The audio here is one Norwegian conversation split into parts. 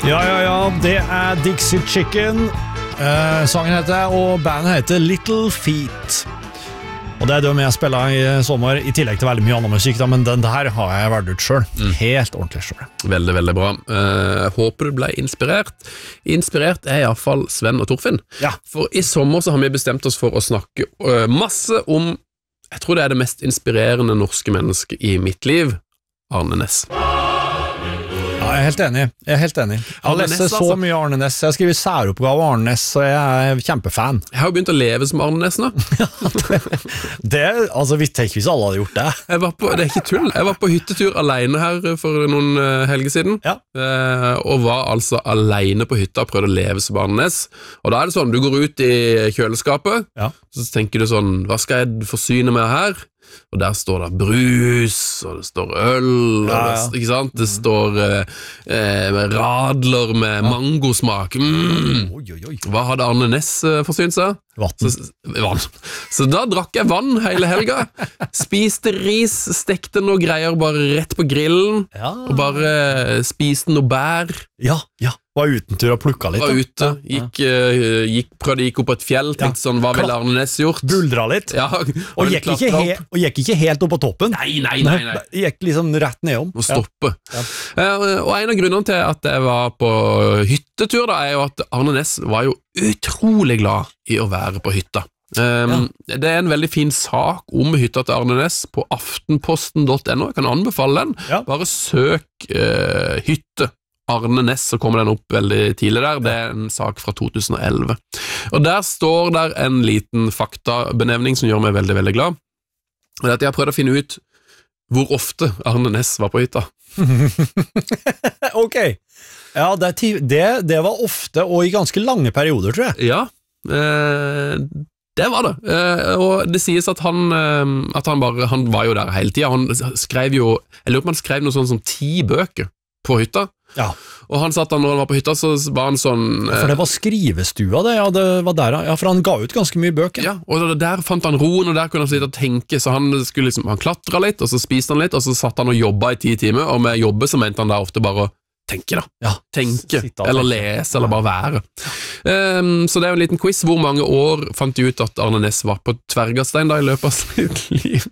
Ja, det Dixie Chicken. Sangen heter, og bandet heter Little Feet. Og det de jeg spiller i sommer, i tillegg til veldig mye annen musikk, da, men den der har jeg vært ut selv. Helt ordentlig selv. Veldig, veldig bra. Håper du ble inspirert. Inspirert I hvert fall Sven og Torfinn. Ja. For i sommer så har vi bestemt oss for å snakke masse om, jeg tror det det mest inspirerende norske mennesket I mitt liv, Arne Næss. Ja, jeg er helt enig. Jeg har lest så mye Arne Næss. Jeg har skrivet særoppgave av Arne Næss, så jeg er kjempefan. Jeg har jo begynt å leve som Arne Næss nå. Hvis alle hadde gjort det. Det ikke tull. Jeg var på hyttetur alene her for noen helger siden, og var altså alene på hytta og prøvde å leve som Arne Næss. Og da det sånn, du går ut I kjøleskapet, så tenker du sånn, hva skal jeg forsyne med her? Og der står det brus, og det står øl, og ikke sant? Det står radler med mangosmak. Hva hadde Arne Næss forsynt seg? Vann. Så da drakk jeg vann hele helga. Spiste ris, stekte noe greier bare rett på grillen, og bare spiste noe bær. Ja. Var utentur og plukka litt. Var ute, prøvde gikk opp på et fjell, tenkte sånn, hva ville Arne Næss gjort? Buldra litt. Ja, og gikk ikke helt opp på toppen. Nei. Gikk liksom rett nedom. Og stoppe. Og en av grunnene til at jeg var på hyttetur da, jo at Arne Næss var jo utrolig glad I å være på hytta. Det en veldig fin sak om hytta til Arne Næss på aftenposten.no. Jeg kan anbefale den. Bare søk hytte Arne Næss, så kommer den opp veldig tidlig der. Det en sak fra 2011. Og der står der en liten faktabenevning som gjør meg veldig, veldig glad. Og det at jeg har prøvd å finne ut hvor ofte Arne Næss var på hytta. Ok. Ja, det var ofte, og I ganske lange perioder, tror jeg. Ja, det var det. Og det sies at han var jo der hele tiden. Han skrev jo, jeg lurer på om han skrev noe sånn som 10 bøker på hytta. Ja. Og han satt da når han var på hytta, så var han sånn For det var skrivestua det, det var der, for han ga ut ganske mye bøker. Ja, og der fant han roen, og der kunne han sitte og tenke, så han skulle liksom, han klatra litt, og så spiste han litt, og så satt han og jobba I 10 timer, og med jobbe så mente han da ofte bare å tenke da. Ja, tenke, eller lese, eller bare være. Så det jo en liten quiz. Hvor mange år fant de ut at Arne Næss var på Tvergastein da I løpet av sitt liv?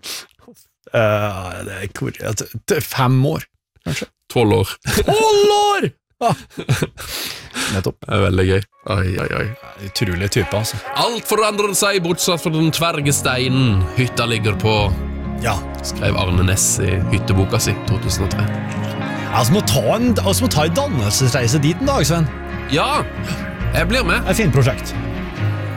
Det 5 år, kanskje. 12 år. 12 år! Nettopp. Det veldig gøy. Oi. Utrolig type, altså. Alt forandrer seg, bortsett fra den Tvergesteinen hytta ligger på. Ja. Skrev Arne Næss I hytteboka si 2003. Altså må ta en dannelsesreise dit en dag, Sven. Ja, jeg blir med. Et fint prosjekt.